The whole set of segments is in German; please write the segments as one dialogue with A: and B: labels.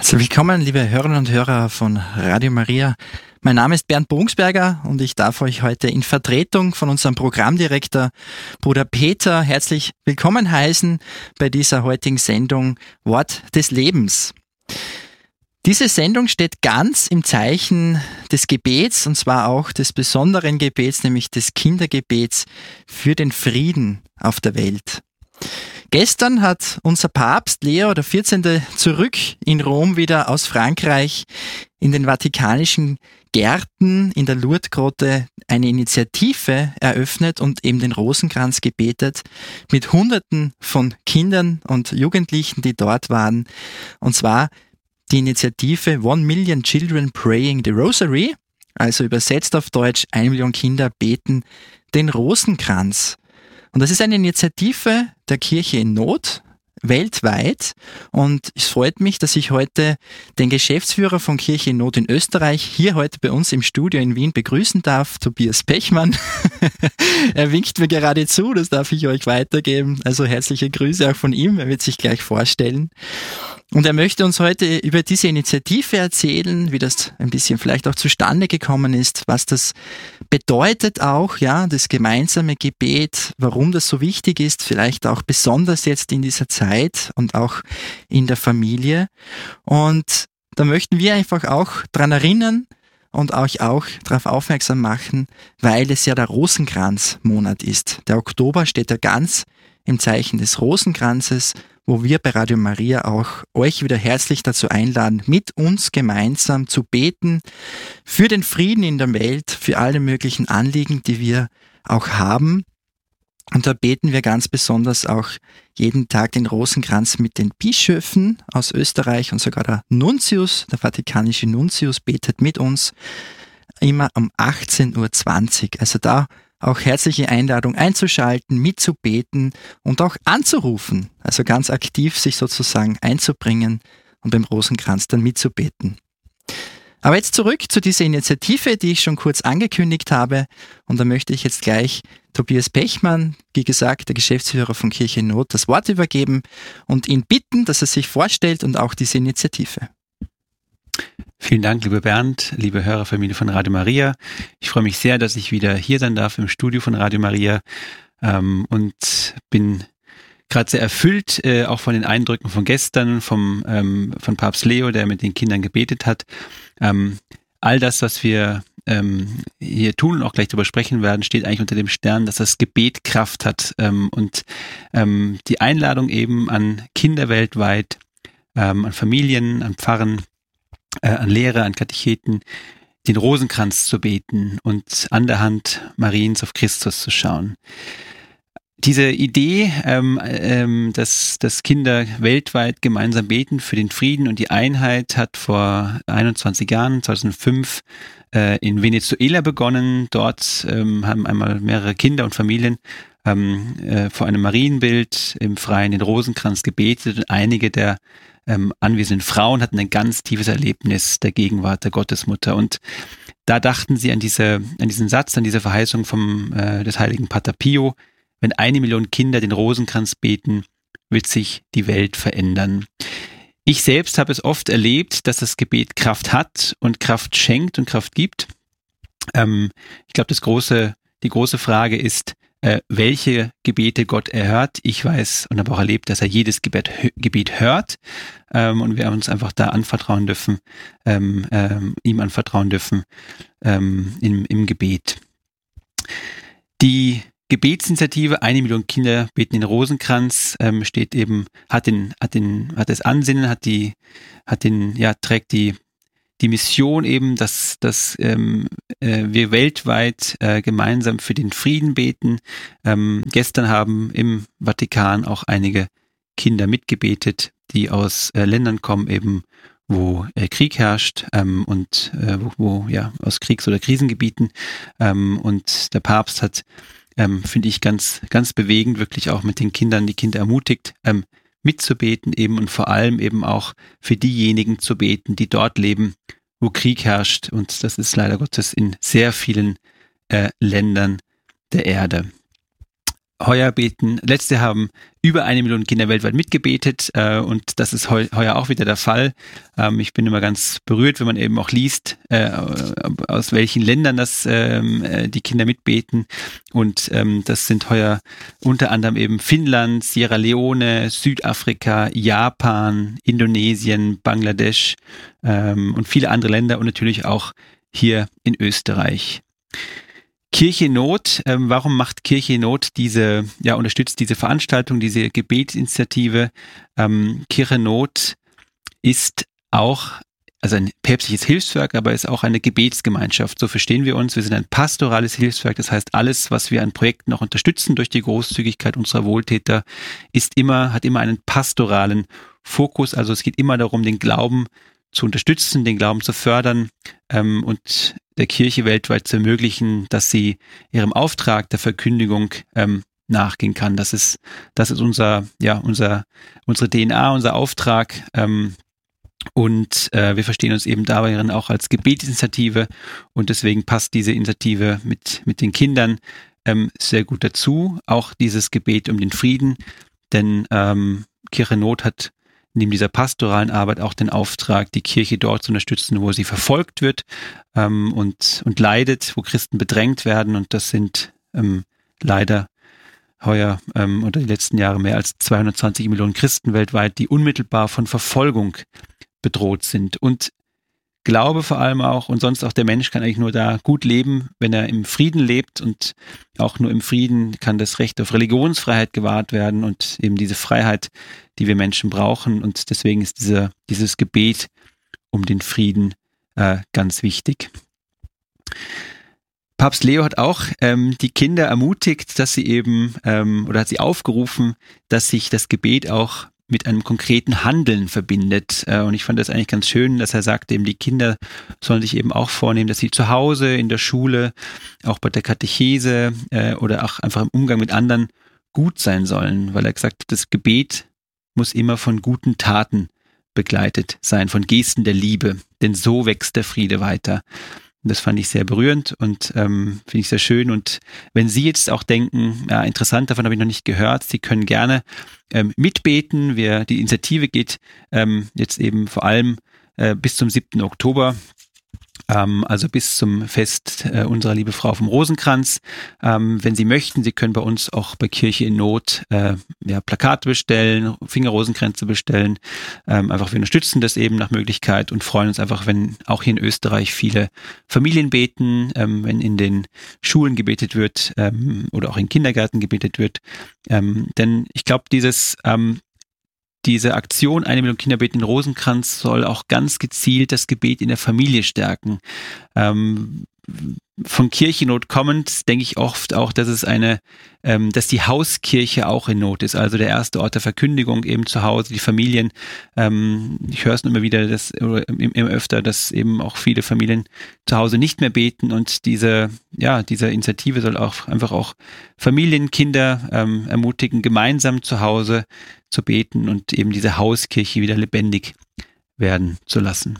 A: So, willkommen, liebe Hörerinnen und Hörer von Radio Maria. Mein Name ist Bernd Brungsberger und ich darf euch heute in Vertretung von unserem Programmdirektor Bruder Peter herzlich willkommen heißen bei dieser heutigen Sendung Wort des Lebens. Diese Sendung steht ganz im Zeichen des Gebets, und zwar auch des besonderen Gebets, nämlich des Kindergebets für den Frieden auf der Welt. Gestern hat unser Papst Leo XIV. Zurück in Rom wieder aus Frankreich in den vatikanischen Gärten in der Lourdesgrotte eine Initiative eröffnet und eben den Rosenkranz gebetet mit Hunderten von Kindern und Jugendlichen, die dort waren. Und zwar die Initiative 1 Million Children Praying the Rosary, also übersetzt auf Deutsch 1 Million Kinder beten den Rosenkranz. Und das ist eine Initiative der Kirche in Not, weltweit. Und es freut mich, dass ich heute den Geschäftsführer von Kirche in Not in Österreich hier heute bei uns im Studio in Wien begrüßen darf, Tobias Pechmann. Er winkt mir gerade zu, das darf ich euch weitergeben. Also herzliche Grüße auch von ihm, er wird sich gleich vorstellen. Und er möchte uns heute über diese Initiative erzählen, wie das ein bisschen vielleicht auch zustande gekommen ist, was das bedeutet auch, ja, das gemeinsame Gebet, warum das so wichtig ist, vielleicht auch besonders jetzt in dieser Zeit und auch in der Familie. Und da möchten wir einfach auch dran erinnern und euch auch darauf aufmerksam machen, weil es ja der Rosenkranzmonat ist. Der Oktober steht ja ganz im Zeichen des Rosenkranzes, wo wir bei Radio Maria auch euch wieder herzlich dazu einladen, mit uns gemeinsam zu beten für den Frieden in der Welt, für alle möglichen Anliegen, die wir auch haben. Und da beten wir ganz besonders auch jeden Tag den Rosenkranz mit den Bischöfen aus Österreich, und sogar der Nuntius, der vatikanische Nuntius, betet mit uns immer um 18:20 Uhr. Also da auch herzliche Einladung einzuschalten, mitzubeten und auch anzurufen, also ganz aktiv sich sozusagen einzubringen und beim Rosenkranz dann mitzubeten. Aber jetzt zurück zu dieser Initiative, die ich schon kurz angekündigt habe, und da möchte ich jetzt gleich Tobias Pechmann, wie gesagt, der Geschäftsführer von Kirche in Not, das Wort übergeben und ihn bitten, dass er sich vorstellt und auch diese Initiative.
B: Vielen Dank, lieber Bernd, liebe Hörerfamilie von Radio Maria. Ich freue mich sehr, dass ich wieder hier sein darf im Studio von Radio Maria und bin gerade sehr erfüllt, auch von den Eindrücken von gestern, von Papst Leo, der mit den Kindern gebetet hat. All das, was wir hier tun und auch gleich darüber sprechen werden, steht eigentlich unter dem Stern, dass das Gebet Kraft hat und die Einladung eben an Kinder weltweit, an Familien, an Pfarren, an Lehrer, an Katecheten, den Rosenkranz zu beten und an der Hand Mariens auf Christus zu schauen. Diese Idee, dass Kinder weltweit gemeinsam beten für den Frieden und die Einheit, hat vor 21 Jahren, 2005, in Venezuela begonnen. Dort haben einmal mehrere Kinder und Familien vor einem Marienbild im Freien den Rosenkranz gebetet, und einige der anwesenden Frauen hatten ein ganz tiefes Erlebnis der Gegenwart der Gottesmutter. Und da dachten sie an diesen Satz, an diese Verheißung des heiligen Pater Pio: Wenn 1 Million Kinder den Rosenkranz beten, wird sich die Welt verändern. Ich selbst habe es oft erlebt, dass das Gebet Kraft hat und Kraft schenkt und Kraft gibt. Ich glaube, die große Frage ist, welche Gebete Gott erhört. Ich weiß und habe auch erlebt, dass er jedes Gebet hört, und wir uns einfach da anvertrauen dürfen, ihm anvertrauen dürfen im Gebet. Die Gebetsinitiative 1 Million Kinder beten den Rosenkranz steht eben, trägt die Mission eben, dass wir weltweit gemeinsam für den Frieden beten. Gestern haben im Vatikan auch einige Kinder mitgebetet, die aus Ländern kommen, eben wo Krieg herrscht und wo aus Kriegs- oder Krisengebieten. Und der Papst hat, finde ich, ganz, ganz bewegend wirklich auch mit den Kindern, die Kinder ermutigt, mitzubeten eben und vor allem eben auch für diejenigen zu beten, die dort leben, wo Krieg herrscht. Und das ist leider Gottes in sehr vielen Ländern der Erde. heuer beten, letzte haben über 1 Million Kinder weltweit mitgebetet und das ist heuer auch wieder der Fall. Ich bin immer ganz berührt, wenn man eben auch liest, aus welchen Ländern das die Kinder mitbeten und das sind heuer unter anderem eben Finnland, Sierra Leone, Südafrika, Japan, Indonesien, Bangladesch und viele andere Länder und natürlich auch hier in Österreich. Kirche in Not, warum macht Kirche in Not unterstützt diese Veranstaltung, diese Gebetsinitiative? Kirche in Not ist auch, also ein päpstliches Hilfswerk, aber ist auch eine Gebetsgemeinschaft. So verstehen wir uns. Wir sind ein pastorales Hilfswerk. Das heißt, alles, was wir an Projekten noch unterstützen durch die Großzügigkeit unserer Wohltäter, hat immer einen pastoralen Fokus. Also es geht immer darum, den Glauben zu unterstützen, den Glauben zu fördern und der Kirche weltweit zu ermöglichen, dass sie ihrem Auftrag der Verkündigung nachgehen kann. Das ist unsere DNA, unser Auftrag und wir verstehen uns eben darin auch als Gebetsinitiative und deswegen passt diese Initiative mit den Kindern sehr gut dazu. Auch dieses Gebet um den Frieden, denn Kirche in Not hat neben dieser pastoralen Arbeit auch den Auftrag, die Kirche dort zu unterstützen, wo sie verfolgt wird und leidet, wo Christen bedrängt werden. Und das sind leider heuer oder die letzten Jahre mehr als 220 Millionen Christen weltweit, die unmittelbar von Verfolgung bedroht sind. Und Glaube vor allem auch und sonst auch der Mensch kann eigentlich nur da gut leben, wenn er im Frieden lebt und auch nur im Frieden kann das Recht auf Religionsfreiheit gewahrt werden und eben diese Freiheit, die wir Menschen brauchen und deswegen ist dieses Gebet um den Frieden ganz wichtig. Papst Leo hat auch die Kinder ermutigt, dass sie eben oder hat sie aufgerufen, dass sich das Gebet auch mit einem konkreten Handeln verbindet. Und ich fand das eigentlich ganz schön, dass er sagte, eben die Kinder sollen sich eben auch vornehmen, dass sie zu Hause, in der Schule, auch bei der Katechese oder auch einfach im Umgang mit anderen gut sein sollen, weil er gesagt hat, das Gebet muss immer von guten Taten begleitet sein, von Gesten der Liebe, denn so wächst der Friede weiter. Und das fand ich sehr berührend und finde ich sehr schön. Und wenn Sie jetzt auch denken, ja, interessant, davon habe ich noch nicht gehört, Sie können gerne mitbeten. Die Initiative geht jetzt eben vor allem bis zum 7. Oktober. Also bis zum Fest unserer liebe Frau vom Rosenkranz. Wenn Sie möchten, Sie können bei uns auch bei Kirche in Not Plakate bestellen, Fingerrosenkränze bestellen. Einfach wir unterstützen das eben nach Möglichkeit und freuen uns einfach, wenn auch hier in Österreich viele Familien beten, wenn in den Schulen gebetet wird oder auch in Kindergärten gebetet wird. Denn ich glaube, diese Aktion 1 Million Kinder beten den Rosenkranz soll auch ganz gezielt das Gebet in der Familie stärken. Von Kirchennot kommend denke ich oft auch, dass dass die Hauskirche auch in Not ist, also der erste Ort der Verkündigung eben zu Hause, die Familien. Ich höre es immer wieder, immer öfter, dass eben auch viele Familien zu Hause nicht mehr beten und diese Initiative soll auch einfach auch Familien, Kinder ermutigen, gemeinsam zu Hause zu beten und eben diese Hauskirche wieder lebendig werden zu lassen.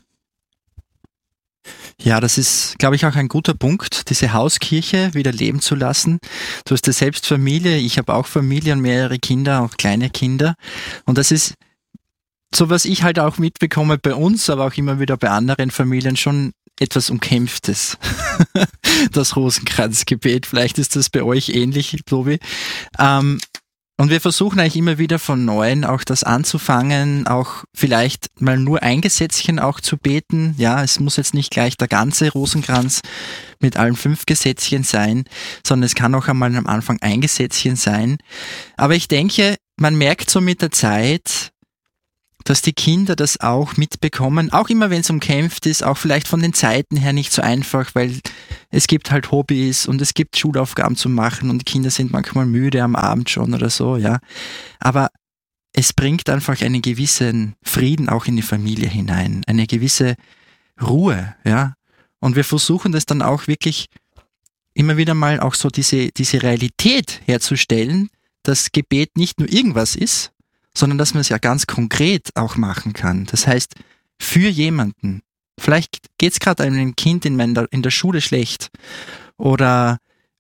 A: Ja, das ist, glaube ich, auch ein guter Punkt, diese Hauskirche wieder leben zu lassen. Du hast ja selbst Familie, ich habe auch Familie und mehrere Kinder, auch kleine Kinder. Und das ist so, was ich halt auch mitbekomme bei uns, aber auch immer wieder bei anderen Familien schon etwas Umkämpftes. Das Rosenkranzgebet, vielleicht ist das bei euch ähnlich, Tobi. Und wir versuchen eigentlich immer wieder von Neuem auch das anzufangen, auch vielleicht mal nur ein Gesetzchen auch zu beten. Ja, es muss jetzt nicht gleich der ganze Rosenkranz mit allen 5 Gesetzchen sein, sondern es kann auch einmal am Anfang ein Gesetzchen sein. Aber ich denke, man merkt so mit der Zeit, dass die Kinder das auch mitbekommen, auch immer wenn es umkämpft ist, auch vielleicht von den Zeiten her nicht so einfach, weil es gibt halt Hobbys und es gibt Schulaufgaben zu machen und die Kinder sind manchmal müde am Abend schon oder so, ja. Aber es bringt einfach einen gewissen Frieden auch in die Familie hinein, eine gewisse Ruhe, ja. Und wir versuchen das dann auch wirklich immer wieder mal auch so diese Realität herzustellen, dass Gebet nicht nur irgendwas ist, sondern dass man es ja ganz konkret auch machen kann. Das heißt, für jemanden. Vielleicht geht es gerade einem Kind in der Schule schlecht oder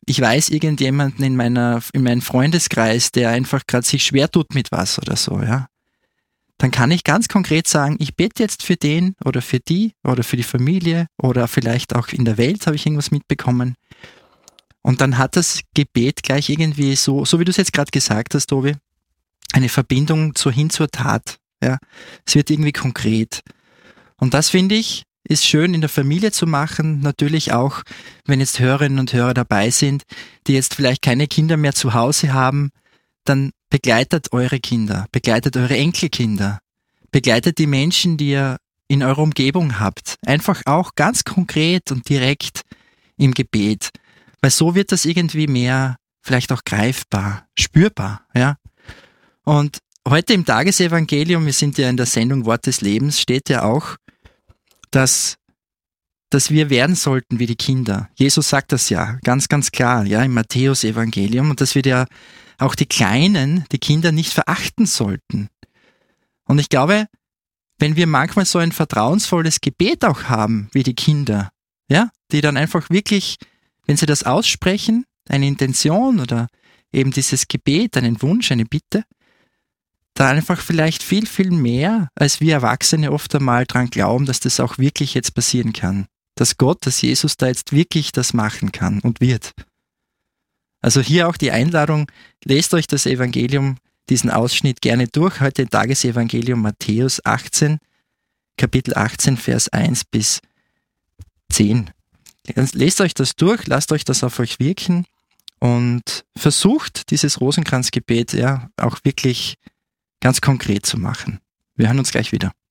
A: ich weiß irgendjemanden in meinem Freundeskreis, der einfach gerade sich schwer tut mit was oder so, ja. Dann kann ich ganz konkret sagen, ich bete jetzt für den oder für die oder für die Familie oder vielleicht auch in der Welt habe ich irgendwas mitbekommen. Und dann hat das Gebet gleich irgendwie so wie du es jetzt gerade gesagt hast, Tobi, eine Verbindung hin zur Tat. Ja, es wird irgendwie konkret. Und das finde ich, ist schön in der Familie zu machen. Natürlich auch, wenn jetzt Hörerinnen und Hörer dabei sind, die jetzt vielleicht keine Kinder mehr zu Hause haben, dann begleitet eure Kinder, begleitet eure Enkelkinder, begleitet die Menschen, die ihr in eurer Umgebung habt. Einfach auch ganz konkret und direkt im Gebet. Weil so wird das irgendwie mehr vielleicht auch greifbar, spürbar, ja. Und heute im Tagesevangelium, wir sind ja in der Sendung Wort des Lebens, steht ja auch, dass wir werden sollten wie die Kinder. Jesus sagt das ja ganz, ganz klar, ja, im Matthäus-Evangelium, und dass wir ja auch die Kleinen, die Kinder nicht verachten sollten. Und ich glaube, wenn wir manchmal so ein vertrauensvolles Gebet auch haben, wie die Kinder, ja, die dann einfach wirklich, wenn sie das aussprechen, eine Intention oder eben dieses Gebet, einen Wunsch, eine Bitte, da einfach vielleicht viel, viel mehr, als wir Erwachsene oft einmal dran glauben, dass das auch wirklich jetzt passieren kann. Dass Gott, dass Jesus da jetzt wirklich das machen kann und wird. Also hier auch die Einladung, lest euch das Evangelium, diesen Ausschnitt gerne durch. Heute im Tagesevangelium Matthäus 18, Kapitel 18, Vers 1 bis 10. Lest euch das durch, lasst euch das auf euch wirken und versucht dieses Rosenkranzgebet ja auch wirklich ganz konkret zu machen. Wir hören uns gleich wieder.